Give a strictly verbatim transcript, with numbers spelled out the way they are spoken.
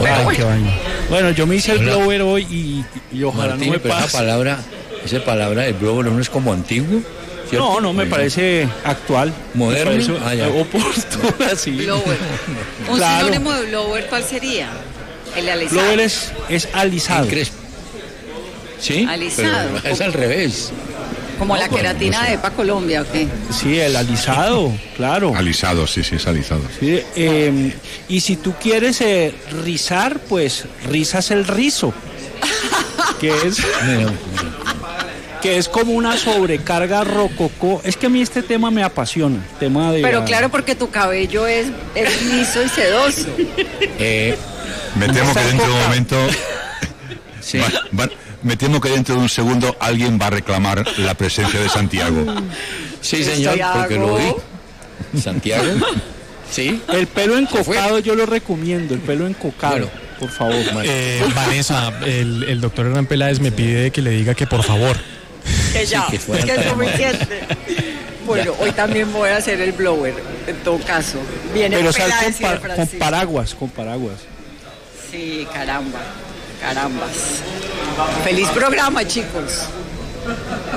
Pero Ay, bueno. qué vaina. Bueno, yo me hice el Hola. blower hoy y, y ojalá Martín, no me pero esa pase. palabra, esa palabra del blower no es como antiguo, ¿cierto? No, no, me parece actual. ¿Moderno? Me parece Ah, ya. oportuna, sí. Blower. Un Claro. sinónimo de blower, ¿cuál sería? El alisado. Blower es, es alisado. Crespo. ¿Sí? Alisado. Pero es al revés. Como No, la pues, queratina no sé. de Epa Colombia, ¿o qué? Sí, el alisado, claro. Alisado, sí, sí, es alisado. Sí, eh, y si tú quieres eh, rizar, pues rizas el rizo. Que es, Mira, que es como una sobrecarga rococó. Es que a mí este tema me apasiona. Tema de Pero la- claro, porque tu cabello es, es liso y sedoso. eh, Me temo que dentro de un momento, sí. va- va- me temo que dentro de un segundo alguien va a reclamar la presencia de Santiago. Sí, señor, Santiago. porque lo vi. Santiago. Sí. El pelo fue. encocado yo lo recomiendo, el pelo encocado, Bueno. por favor. Eh, Vanessa, el, el doctor Hernán Peláez me pide que le diga que por favor. Que ya, que fuera que es tan suficiente. Bueno, hoy también voy a hacer el blower, en todo caso. Viene Pero sal Peláez con, y de pa- con Francisco. paraguas, con paraguas. Sí, caramba, carambas. Feliz programa, chicos.